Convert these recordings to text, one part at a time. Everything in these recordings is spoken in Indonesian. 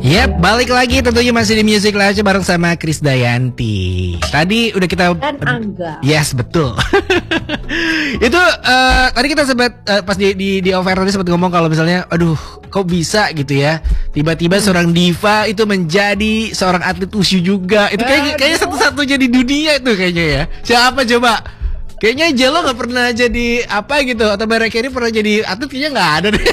Yep, balik lagi tentunya masih di Music Lounge bareng sama Krisdayanti. Tadi udah kita dan Angga. Yes, betul. Itu tadi kita sempat pas di offer tadi sempat ngomong kalau misalnya aduh, kok bisa gitu ya. Tiba-tiba seorang diva itu menjadi seorang atlet wushu juga. Itu kayaknya satu-satunya di dunia itu kayaknya ya. Siapa coba? Kayaknya Jello gak pernah jadi apa gitu. Atau mereka ini pernah jadi atlet kayaknya gak ada deh.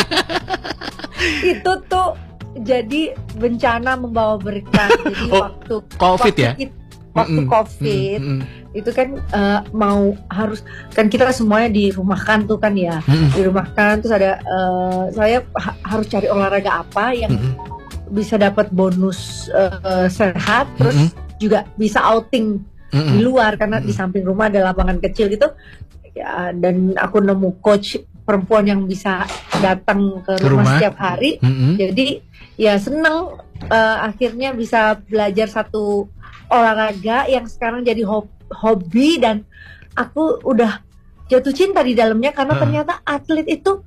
Itu tuh jadi bencana membawa berkah. Jadi waktu COVID ya? Waktu COVID itu kan mau harus kan kita semuanya dirumahkan tuh kan ya. Dirumahkan terus ada saya harus cari olahraga apa yang bisa dapat bonus sehat, terus juga bisa outing di luar karena di samping rumah ada lapangan kecil gitu ya, dan aku nemu coach perempuan yang bisa datang ke rumah setiap hari. Jadi ya seneng akhirnya bisa belajar satu olahraga yang sekarang jadi hobi, dan aku udah jatuh cinta di dalamnya karena ternyata atlet itu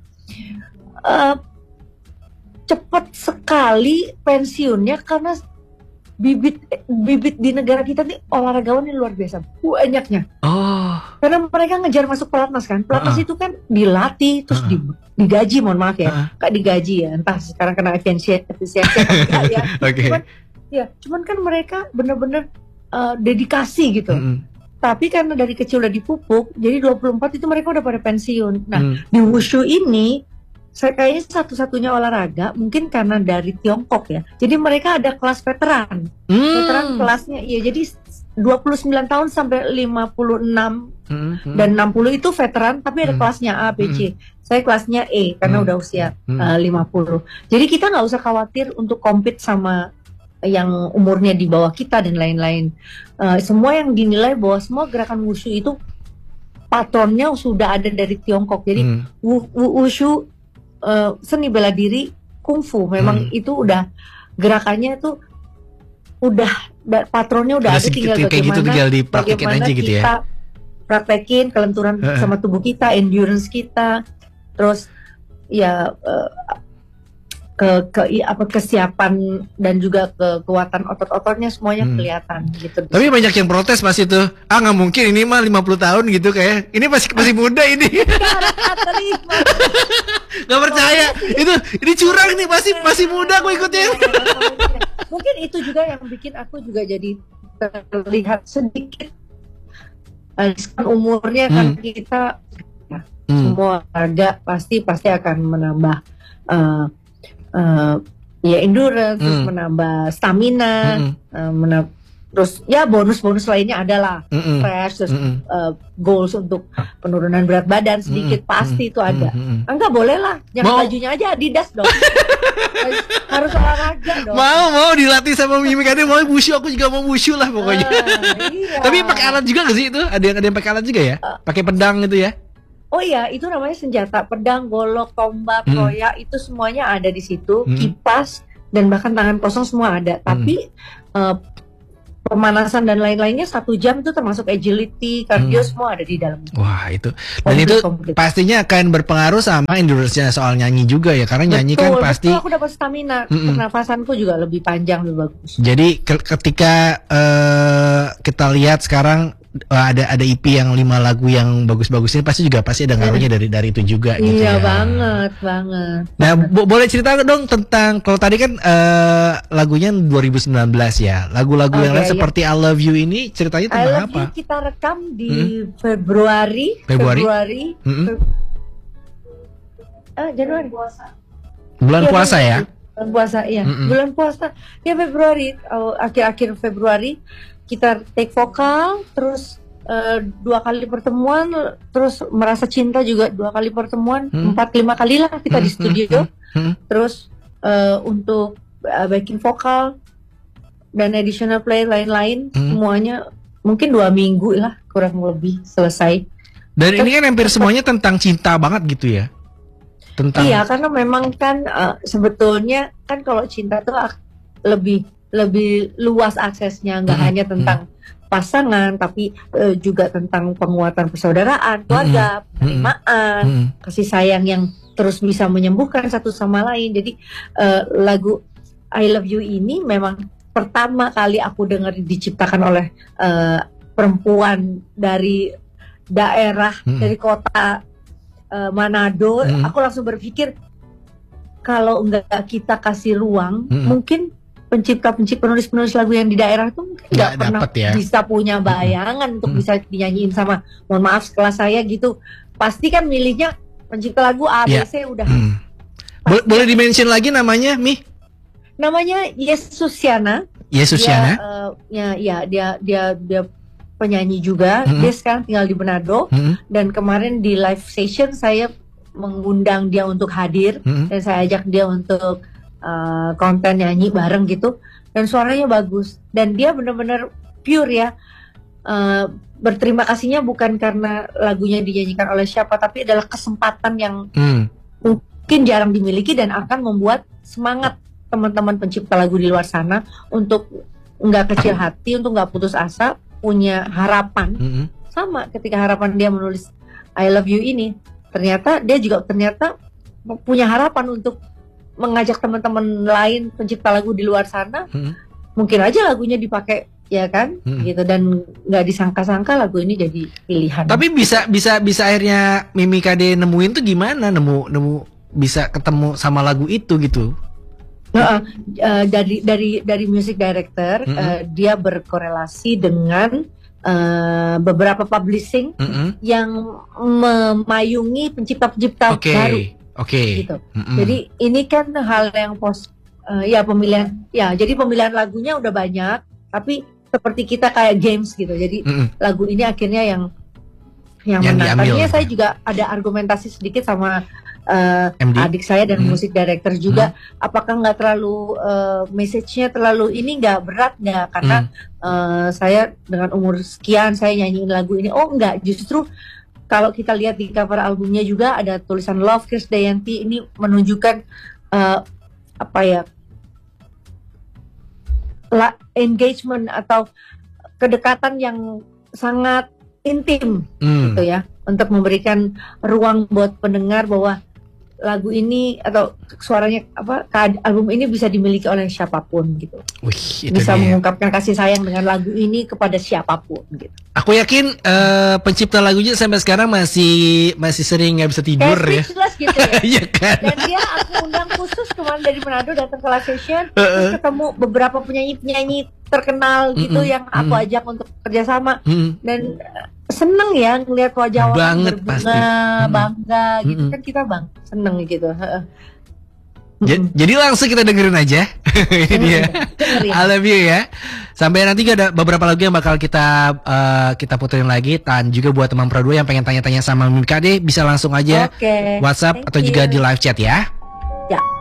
cepat sekali pensiunnya karena bibit di negara kita nih olahragawan yang luar biasa banyaknya. Karena mereka ngejar masuk pelatnas kan. Pelatnas itu kan dilatih terus digaji, mohon maaf ya, gak digaji ya. Entah sekarang kena efisiensi ya. Cuman kan mereka bener-bener dedikasi gitu. Tapi karena dari kecil udah dipupuk, jadi 24 itu mereka udah pada pensiun. Nah, di wushu ini saya kayaknya satu-satunya olahraga mungkin karena dari Tiongkok ya. Jadi mereka ada kelas veteran. Veteran kelasnya ya, jadi 29 tahun sampai 56 dan 60 itu veteran, tapi ada kelasnya A, B, C. Saya kelasnya E karena udah usia 50. Jadi kita nggak usah khawatir untuk compete sama yang umurnya di bawah kita dan lain-lain. Semua yang dinilai bahwa semua gerakan wushu itu patronnya sudah ada dari Tiongkok. Jadi wushu seni bela diri kungfu memang itu udah gerakannya itu udah patronnya udah ada, tinggal bagaimana gitu, tinggal dipraktekin aja gitu ya. Kita praktekin kelenturan sama tubuh kita, endurance kita, terus ya kesiapan dan juga kekuatan otot-ototnya semuanya kelihatan gitu. Tapi banyak yang protes pas itu. Nggak mungkin ini mah 50 tahun gitu kayak. Ini masih muda ini. Gak percaya. Ini curang nih, masih muda aku ikutnya. Mungkin itu juga yang bikin aku juga jadi terlihat sedikit umurnya kan kita semua harga pasti akan menambah ya endurance, terus menambah stamina, terus ya bonus lainnya adalah fresh, terus goals untuk penurunan berat badan sedikit pasti itu ada. Enggak boleh lah, jangan bajunya aja Adidas dong. Harus olahraga dong. Mau dilatih sama Mimi Kade, mau wushu, aku juga mau wushu lah pokoknya. Iya. Tapi pakai alat juga nggak sih itu? Ada yang pakai alat juga ya? Pakai pedang gitu ya? Oh iya, itu namanya senjata, pedang, golok, tombak, koyak, itu semuanya ada di situ, kipas, dan bahkan tangan kosong semua ada. Tapi pemanasan dan lain-lainnya 1 jam itu termasuk agility, cardio semua ada di dalam. Wah itu, dan itu pastinya akan berpengaruh sama endurance-nya soal nyanyi juga ya, karena nyanyi kan pasti. Betul, aku dapat stamina, pernafasanku juga lebih panjang, lebih bagus. Jadi ketika kita lihat sekarang ada EP yang 5 lagu yang bagus-bagus ini pasti ada ngaruhnya dari itu juga gitu ya. Iya banget. Nah, boleh cerita dong tentang, kalau tadi kan lagunya 2019 ya. Lagu-lagu yang lain seperti I Love You ini ceritanya tentang apa? I Love You kita rekam di Februari. Januari. Bulan puasa ya? Bulan puasa iya. Bulan puasa. Ya Februari, akhir-akhir Februari. Kita take vokal, terus 2 kali pertemuan, terus merasa cinta juga 2 kali pertemuan, 4-5 kali lah kita di studio. Terus untuk backing vokal dan additional play lain-lain, semuanya mungkin 2 minggu lah kurang lebih selesai. Dan ini kan hampir semuanya tentang cinta banget gitu ya? Iya, karena memang kan sebetulnya kan kalau cinta tuh lebih luas aksesnya, nggak hanya tentang pasangan, tapi juga tentang penguatan persaudaraan, keluarga, penerimaan, kasih sayang yang terus bisa menyembuhkan satu sama lain. Jadi lagu I Love You ini memang pertama kali aku dengar diciptakan oleh perempuan dari daerah, dari kota Manado. Aku langsung berpikir kalau enggak kita kasih ruang, mungkin penulis-penulis lagu yang di daerah itu nggak pernah bisa punya bayangan untuk bisa dinyanyiin sama, mohon maaf sekelas saya gitu. Pasti kan milihnya pencipta lagu ABC udah. Boleh dimention lagi namanya, Mi? Namanya Yesusiana. Yesusiana? Dia penyanyi juga. Dia sekarang tinggal di Manado. Dan kemarin di live session saya mengundang dia untuk hadir dan saya ajak dia untuk konten nyanyi bareng gitu, dan suaranya bagus dan dia benar-benar pure ya. Berterima kasihnya bukan karena lagunya dinyanyikan oleh siapa, tapi adalah kesempatan yang mungkin jarang dimiliki dan akan membuat semangat teman-teman pencipta lagu di luar sana untuk nggak kecil hati, untuk nggak putus asa, punya harapan. Sama ketika harapan dia menulis I Love You ini, ternyata dia juga punya harapan untuk mengajak teman-teman lain pencipta lagu di luar sana, mungkin aja lagunya dipakai, ya kan, gitu, dan nggak disangka-sangka lagu ini jadi pilihan. Tapi bisa akhirnya Mimi Kade nemuin tuh gimana, nemu bisa ketemu sama lagu itu gitu? Dari music director, dia berkorelasi dengan beberapa publishing yang memayungi pencipta-pencipta baru. Gitu. Jadi ini kan hal yang jadi pemilihan lagunya udah banyak, tapi seperti kita kayak games gitu. Jadi lagu ini akhirnya yang menang. Tadinya saya juga ada argumentasi sedikit sama adik saya dan musik director juga, apakah nggak terlalu message-nya terlalu ini, nggak berat nggak, karena saya dengan umur sekian saya nyanyiin lagu ini. Oh nggak, justru kalau kita lihat di cover albumnya juga ada tulisan Love Krisdayanti, ini menunjukkan engagement atau kedekatan yang sangat intim gitu ya, untuk memberikan ruang buat pendengar bahwa lagu ini atau suaranya album ini bisa dimiliki oleh siapapun gitu. Bisa mengungkapkan kasih sayang dengan lagu ini kepada siapapun gitu. Aku yakin pencipta lagunya sampai sekarang masih sering nggak bisa tidur ya. Gitu ya. Iya kan? Dan dia aku undang khusus kemarin dari Manado datang ke live session, terus ketemu beberapa penyanyi terkenal gitu yang aku ajak untuk kerjasama, dan seneng ya ngelihat wajah orang berbunga, bangga gitu kan, kita seneng gitu. Jadi langsung kita dengerin aja. Ini dia I Love You ya. Sampai nanti ada beberapa lagu yang bakal kita puterin lagi. Dan juga buat teman Pro 2 yang pengen tanya-tanya sama Mimi Kade, bisa langsung aja WhatsApp atau juga di live chat ya.